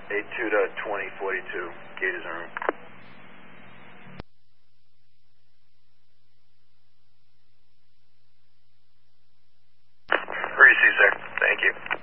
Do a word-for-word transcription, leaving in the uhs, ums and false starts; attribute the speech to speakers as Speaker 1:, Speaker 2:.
Speaker 1: eighty-two to twenty forty-two, gate is en route. Receive, sir. Thank you.